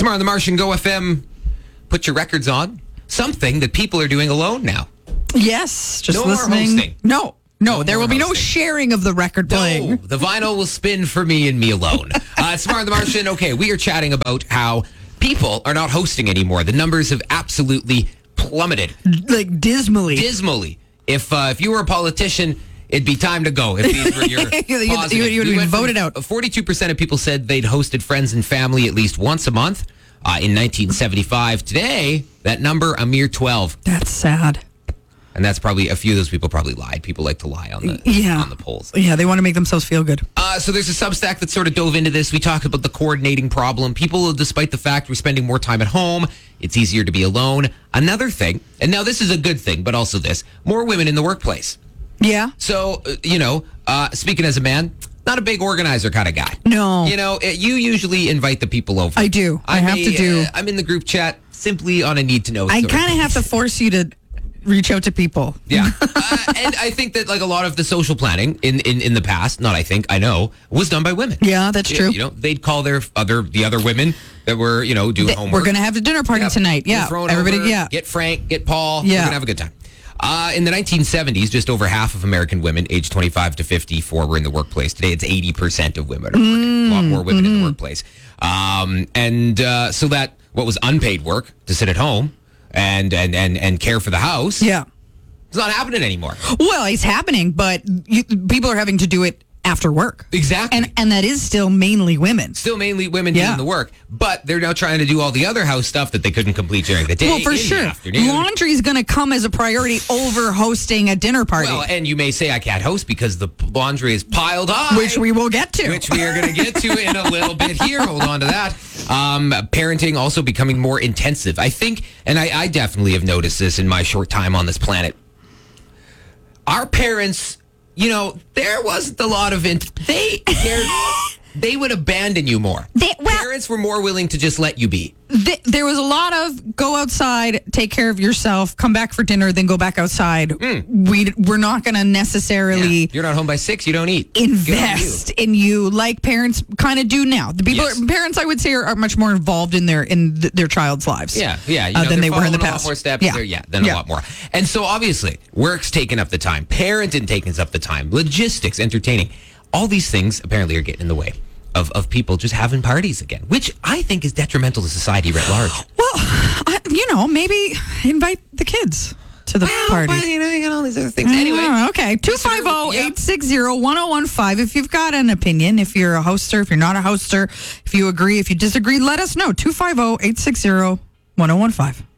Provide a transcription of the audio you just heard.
Samara the Martian, Go FM, put your records on. Something that people are doing alone now. Yes, just No more listening. hosting. No, there will be no hosting. sharing of the record playing. No, the vinyl will spin for me and me alone. Samara the Martian, okay, we are chatting about how people are not hosting anymore. The numbers have absolutely plummeted. Like dismally. If you were a politician, it'd be time to go. If these were your positive. You would be voted out. 42% of people said they'd hosted friends and family at least once a month in 1975. Today, that number, a mere 12. That's sad. And that's probably, a few of those people probably lied. People like to lie on the polls. Yeah, they want to make themselves feel good. So there's a Substack that sort of dove into this. We talked about the coordinating problem. People, despite the fact we're spending more time at home, it's easier to be alone. Another thing, and now this is a good thing, but also this, more women in the workplace. Yeah. So, speaking as a man, not a big organizer kind of guy. No. You usually invite the people over. I do. I have to do. I'm in the group chat simply on a need-to-know I sort kind of have to force you to reach out to people. Yeah. And I think that, like, a lot of the social planning in the past, not I think, I know, was done by women. Yeah, that's true. They'd call the other women that were, doing homework. We're going to have a dinner party tonight. Yeah. Everybody, get Frank, get Paul. Yeah. We're going to have a good time. In the 1970s, just over half of American women aged 25 to 54 were in the workplace. Today, it's 80% of women are working. A lot more women in the workplace. So that what was unpaid work to sit at home and care for the house. Yeah. It's not happening anymore. Well, it's happening, but people are having to do it after work. Exactly. And that is still mainly women. Still mainly women doing the work. But they're now trying to do all the other house stuff that they couldn't complete during the day. Well, for sure. Laundry is going to come as a priority over hosting a dinner party. Well, and you may say I can't host because the laundry is piled high. Which we will get to. Which we are going to get to in a little bit here. Hold on to that. Parenting also becoming more intensive. I think, and I definitely have noticed this in my short time on this planet. Our parents, there wasn't a lot of they would abandon you more. Parents were more willing to just let you be. There was a lot of go outside, take care of yourself, come back for dinner, then go back outside. We're not going to necessarily... Yeah. You're not home by 6, you don't eat. Invest in you like parents kind of do now. The parents, I would say, are much more involved in their child's lives. Yeah. Than they were in the past. A lot more steps. A lot more. And so obviously, work's taking up the time. Parenting taking up the time. Logistics, entertaining. All these things apparently are getting in the way of people just having parties again, which I think is detrimental to society writ large. Well, maybe invite the kids to the party. But, you got all these other things. Anyway. Okay. 250-860-1015. If you've got an opinion, if you're a hoster, if you're not a hoster, if you agree, if you disagree, let us know. 250-860-1015.